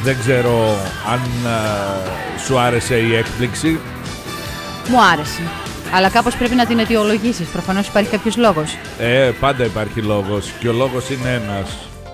Δεν ξέρω αν σου άρεσε η έκπληξη. Μου άρεσε. Αλλά κάπως πρέπει να την αιτιολογήσεις. Προφανώς υπάρχει κάποιος λόγος. Πάντα υπάρχει λόγος. Και ο λόγος είναι ένας.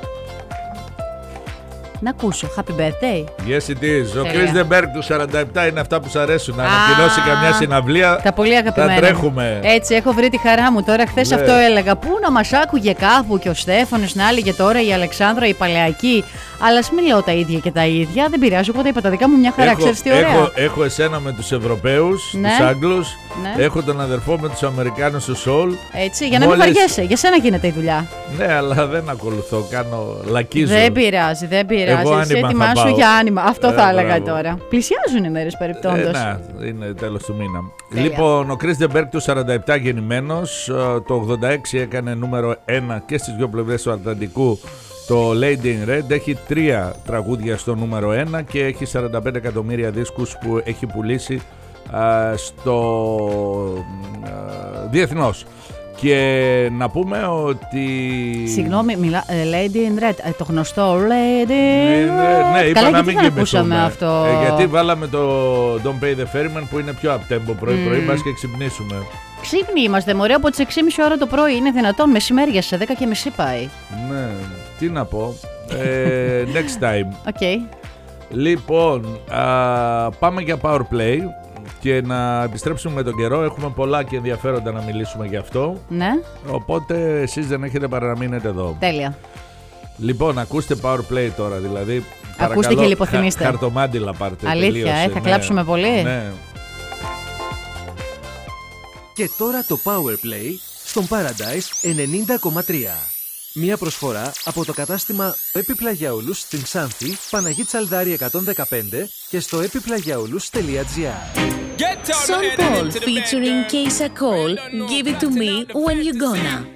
Να ακούσω. Happy birthday. Yes it is. Ο Chris de Berg του 47 είναι αυτά που σου αρέσουν. Να ανακοινώσει καμιά συναυλία. Τα πολύ αγαπημένα. Θα τρέχουμε. Έτσι, έχω βρει τη χαρά μου. Τώρα, χθες αυτό έλεγα. Πού να μας άκουγε κάπου και ο Στέφανος να έλεγε τώρα η Αλεξάνδρα η Παλαιακή. Αλλά ας μην λέω τα ίδια και τα ίδια. Δεν πειράζει, οπότε είπα τα δικά μου μια χαρά. Ξέρεις τι ωραία. Έχω εσένα με τους Ευρωπαίους, τους Άγγλους. Ναι. Έχω τον αδερφό με τους Αμερικάνους στο soul. Έτσι, για να μην βαριέσαι. Για σένα γίνεται η δουλειά. Ναι, αλλά δεν ακολουθώ. Λακίζω. Δεν πειράζει, δεν πειράζει. Εσύ ετοιμάσου για άνοιγμα. Αυτό θα έλεγα τώρα. Πλησιάζουν οι μέρες περιπτόντως. Είναι τέλος του μήνα. Τέλεια. Λοιπόν, ο Chris de Berg του 47 γεννημένος. Το 86 έκανε νούμερο 1 και στις δύο πλευρές του Ατλαντικού. Το Lady in Red έχει 3 τραγούδια στο νούμερο 1 και έχει 45 εκατομμύρια δίσκους που έχει πουλήσει στο διεθνώς. Και να πούμε ότι... Συγγνώμη, Lady in Red, το γνωστό Lady in Red. Ναι, είπα να μην ακούσαμε αυτό. Γιατί βάλαμε το Don't Pay the Ferryman που είναι πιο απτέμπο πρωί-πρωί, μας και ξυπνήσουμε. Ξύπνοι είμαστε, μωρέ, από τις 6.30 ώρα το πρωί. Είναι δυνατόν, μεσημέρια σε 10:30 πάει. Ναι, τι να πω. Next time. Okay. Λοιπόν, πάμε για Power Play και να επιστρέψουμε με τον καιρό. Έχουμε πολλά και ενδιαφέροντα να μιλήσουμε γι' αυτό. Ναι. Οπότε εσείς δεν έχετε παρά να μείνετε εδώ. Τέλεια. Λοιπόν, ακούστε Power Play τώρα, δηλαδή. Ακούστε και λιποθυμίστε. Χαρτομάντιλα πάρτε. Αλήθεια, θα κλάψουμε πολύ. Ναι. Και τώρα το Power Play στον Paradise 90,3. Μία προσφορά από το κατάστημα Επιπλαγιαούλους στην Ξάνθη, Παναγή Τσαλδάρη 115 και στο epiplagiaulus.gr. Sean Paul featuring Keisha Cole, Give It To Me When You Gonna.